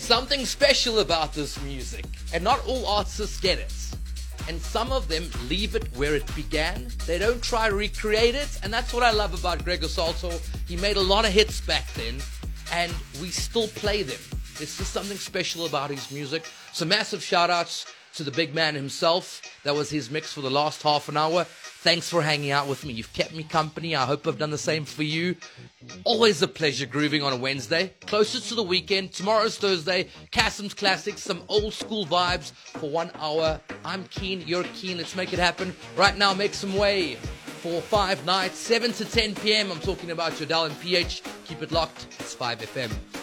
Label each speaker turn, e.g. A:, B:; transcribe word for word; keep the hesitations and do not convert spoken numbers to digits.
A: something special about this music, and not all artists get it. And some of them leave it where it began. They don't try to recreate it, and that's what I love about Gregor Salto. He made a lot of hits back then, and we still play them. There's just something special about his music. So massive shout-outs to the big man himself. That was his mix for the last half an hour. Thanks for hanging out with me. You've kept me company. I hope I've done the same for you. Always a pleasure grooving on a Wednesday. Closer to the weekend. Tomorrow's Thursday. Kasim's Classics. Some old school vibes for one hour. I'm keen. You're keen. Let's make it happen. Right now, make some way for five nights. seven to ten p.m. I'm talking about Jodel and P H. Keep it locked. It's five F M.